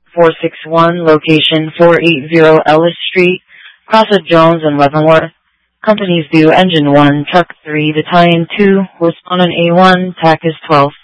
461, location 480 Ellis Street, Crossett Jones and Leavenworth. Companies due engine 1, truck 3, battalion 2, respondent A1, TAC is 12.